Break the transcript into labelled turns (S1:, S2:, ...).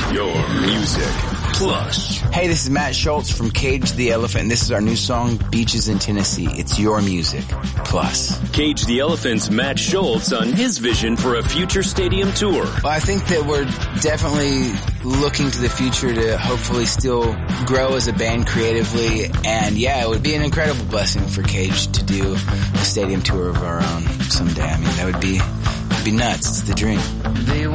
S1: Your Music Plus.
S2: Hey, this is Matt Schultz from Cage the Elephant, and this is our new song, Beaches in Tennessee. It's Your Music Plus.
S1: Cage the Elephant's Matt Schultz on his vision for a future stadium tour.
S2: Well, I think that we're definitely looking to the future to hopefully still grow as a band creatively, and yeah, it would be an incredible blessing for Cage to do a stadium tour of our own someday. I mean, that would be nuts. It's the dream.